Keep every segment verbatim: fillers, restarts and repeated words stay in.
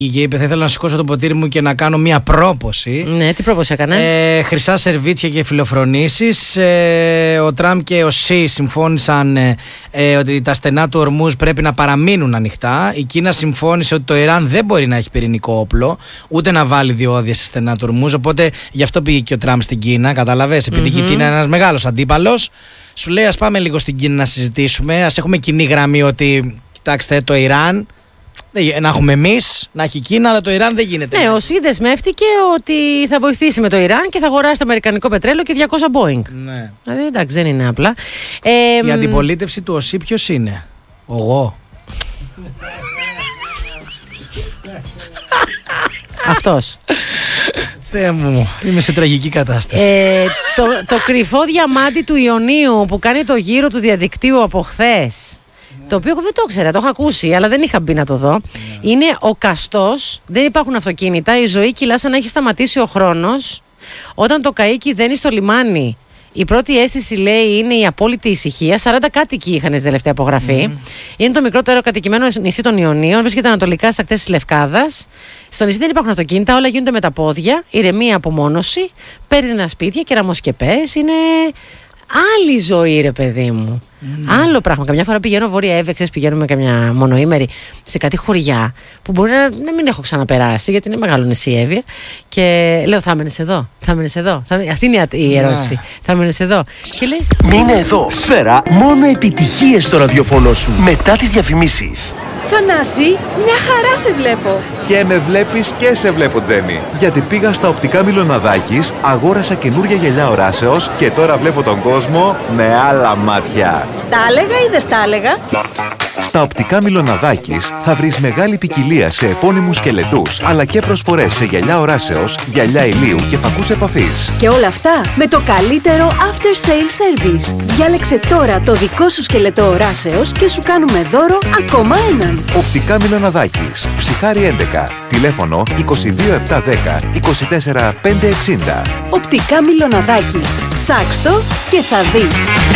Και είπε: θα ήθελα να σηκώσω το ποτήρι μου και να κάνω μια πρόποση. Ναι, τι πρόποση έκανε? Ε, χρυσά σερβίτσια και φιλοφρονήσεις. Ε, ο Τραμπ και ο Σι συμφώνησαν ε, ε, ότι τα στενά του Ορμούζ πρέπει να παραμείνουν ανοιχτά. Η Κίνα συμφώνησε ότι το Ιράν δεν μπορεί να έχει πυρηνικό όπλο, ούτε να βάλει διόδια σε στενά του Ορμούζ. Οπότε γι' αυτό πήγε και ο Τραμπ στην Κίνα. Καταλαβες, επειδή mm-hmm. η Κίνα είναι ένας μεγάλος αντίπαλος. Σου λέει: ας πάμε λίγο στην Κίνα να συζητήσουμε. Ας έχουμε κοινή γραμμή ότι, κοιτάξτε, το Ιράν. Να έχουμε εμείς, να έχει η Κίνα, αλλά το Ιράν δεν γίνεται. Ναι, ο Σι δεσμεύτηκε ότι θα βοηθήσει με το Ιράν και θα αγοράσει το αμερικανικό πετρέλαιο και διακόσια Boeing. Ναι. Δηλαδή, εντάξει, δεν είναι απλά. Ε, η αντιπολίτευση του ΟΣΥ ποιος είναι? Εγώ. Αυτός. Θεέ μου, είμαι σε τραγική κατάσταση. Ε, το, το κρυφό διαμάντι του Ιωνίου που κάνει το γύρο του διαδικτύου από χθες. Το οποίο δεν το ήξερα, το είχα ακούσει, αλλά δεν είχα μπει να το δω. Yeah. Είναι ο καστός, δεν υπάρχουν αυτοκίνητα, η ζωή κυλά σαν να έχει σταματήσει ο χρόνος. Όταν το καΐκι δένει στο λιμάνι, η πρώτη αίσθηση, λέει, είναι η απόλυτη ησυχία. σαράντα κάτοικοι είχαν στην τελευταία απογραφή. Mm. Είναι το μικρότερο κατοικημένο νησί των Ιωνίων, βρίσκεται ανατολικά στις ακτές της Λευκάδας. Στο νησί δεν υπάρχουν αυτοκίνητα, όλα γίνονται με τα πόδια, ηρεμία, απομόνωση, παίρνει σπίτια, κεραμοσκεπές, είναι άλλη ζωή, ρε παιδί μου. Mm. Άλλο πράγμα. Καμιά φορά πηγαίνω Βόρεια Εύεξες, πηγαίνουμε καμιά μονοήμερη σε κάτι χωριά που μπορεί να, να μην έχω ξαναπεράσει, γιατί είναι μεγάλο νησί Εύβοια. Και λέω: θα μένεις εδώ, θα μένεις εδώ. Θα... Αυτή είναι η ερώτηση. Yeah. Θα μένεις εδώ. Και λες: μείνε εδώ. Σφαίρα, μόνο επιτυχίες στο ραδιοφωνό σου. Μετά τις διαφημίσεις. Θανάση, μια χαρά σε βλέπω. Και με βλέπεις και σε βλέπω, Τζέννη. Γιατί πήγα στα οπτικά Μιλοναδάκης, αγόρασα καινούρια γυαλιά οράσεως και τώρα βλέπω τον κόσμο με άλλα μάτια. Στα έλεγα ή δεν στα έλεγα? Στα οπτικά Μιλοναδάκης θα βρεις μεγάλη ποικιλία σε επώνυμους σκελετούς, αλλά και προσφορές σε γυαλιά οράσεως, γυαλιά ηλίου και φακούς επαφής. Και όλα αυτά με το καλύτερο after sale service. Διάλεξε τώρα το δικό σου σκελετό οράσεως και σου κάνουμε δώρο ακόμα έναν. Οπτικά Μιλοναδάκης, Ψυχάρη έντεκα, τηλέφωνο είκοσι δύο επτακόσια δέκα είκοσι τέσσερα πεντακόσια εξήντα. Οπτικά Μιλοναδάκης, ψάξ' το και θα δεις.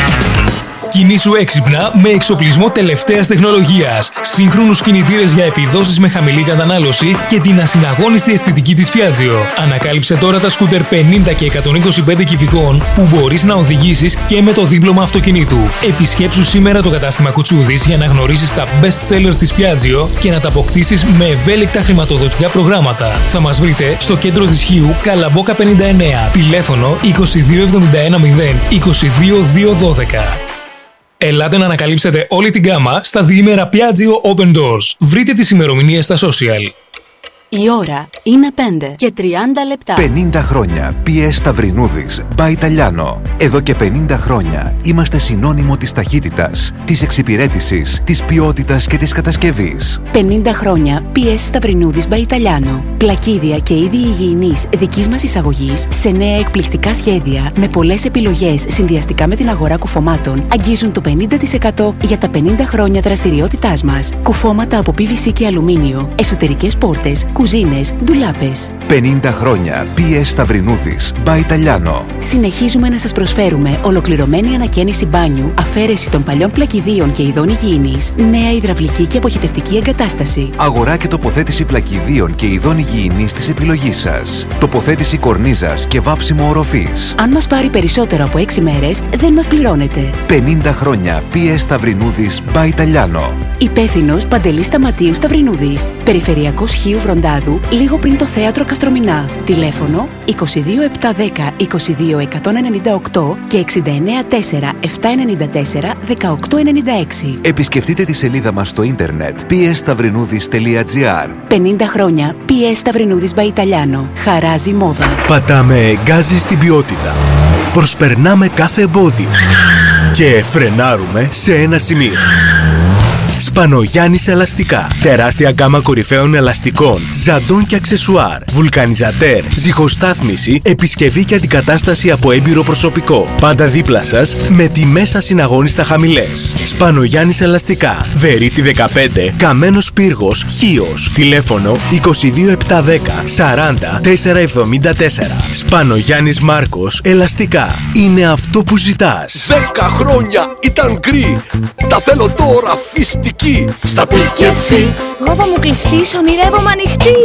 Κινήσου έξυπνα με εξοπλισμό τελευταίας τεχνολογίας, σύγχρονους κινητήρες για επιδόσεις με χαμηλή κατανάλωση και την ασυναγώνιστη αισθητική της Piaggio. Ανακάλυψε τώρα τα σκούτερ πενήντα και εκατόν είκοσι πέντε κυβικών που μπορείς να οδηγήσεις και με το δίπλωμα αυτοκινήτου. Επισκέψου σήμερα το κατάστημα Κουτσούδης για να γνωρίσεις τα best sellers της Piaggio και να τα αποκτήσεις με ευέλικτα χρηματοδοτικά προγράμματα. Θα μας βρείτε στο κέντρο της Χίου, Καλαμπόκα πενήντα εννέα, τηλέφωνο είκοσι δύο εβδομήντα ένα μηδέν είκοσι δύο δύο δώδεκα. Ελάτε να ανακαλύψετε όλη την γκάμα στα διήμερα Piaggio Open Doors. Βρείτε τις ημερομηνίες στα social. Η ώρα είναι πέντε και τριάντα λεπτά. πενήντα χρόνια πι ες Σταυρινούδης by Italiano. Εδώ και πενήντα χρόνια είμαστε συνώνυμο της ταχύτητας, της εξυπηρέτησης, της ποιότητας και της κατασκευής. πενήντα χρόνια πι ες Σταυρινούδης by Italiano. Πλακίδια και είδη υγιεινής δικής μας εισαγωγής σε νέα εκπληκτικά σχέδια με πολλές επιλογές συνδυαστικά με την αγορά κουφωμάτων αγγίζουν το πενήντα τοις εκατό για τα πενήντα χρόνια δραστηριότητάς μας. Κουφώματα από πι βι σι και αλουμίνιο, εσωτερικές πόρτες, κουζίνες, ντουλάπες. πενήντα χρόνια πι ες Σταυρινούδης by Italiano. Συνεχίζουμε να σας προσφέρουμε ολοκληρωμένη ανακαίνιση μπάνιου, αφαίρεση των παλιών πλακιδίων και ειδών υγιεινής, νέα υδραυλική και αποχετευτική εγκατάσταση. Αγορά και τοποθέτηση πλακιδίων και ειδών υγιεινής της επιλογής σας. Τοποθέτηση κορνίζας και βάψιμο οροφής. Αν μας πάρει περισσότερο από έξι μέρες, δεν μας πληρώνετε. πενήντα χρόνια πι ες Σταυρινούδης by Italiano. Υπεύθυνος Παντελής Σταματίου Σταυρινούδης. Περιφερειακός Χίου Βροντάδου, λίγο πριν το θέατρο Καστρομηνά. Τηλέφωνο είκοσι δύο επτακόσια δέκα είκοσι δύο εκατόν ενενήντα οκτώ και εξήντα εννέα τέσσερα επτακόσια ενενήντα τέσσερα δεκαοκτώ ενενήντα έξι. Επισκεφτείτε τη σελίδα μας στο ίντερνετ πι ες σταυρινούδης τελεία τζι άρ. πενήντα χρόνια πι ες Σταυρινούδης by Italiano. Χαράζει μόδα. Πατάμε γκάζι στην ποιότητα. Προσπερνάμε κάθε εμπόδιο. Και φρενάρουμε σε ένα σημείο. Σπανογιάννης Ελαστικά. Τεράστια γκάμα κορυφαίων ελαστικών, ζαντών και αξεσουάρ. Βουλκανιζατέρ, ζυγοστάθμιση, επισκευή και αντικατάσταση από έμπειρο προσωπικό. Πάντα δίπλα σας με τιμές ασυναγώνιστα χαμηλές. Σπανογιάννης Ελαστικά. Βερίτη δεκαπέντε, Καμένος Πύργος, Χίος. Τηλέφωνο είκοσι δύο επτακόσια δέκα σαράντα τετρακόσια εβδομήντα τέσσερα. Σπανογιάννης Μάρκος Ελαστικά. Είναι αυτό που ζητάς. Δέκα χρόνια ήταν γκρι. Τα θέλω τώρα φιστική. μουσική. Στα πι και φι. Γόβα μου κλειστής, ονειρεύομαι ανοιχτή.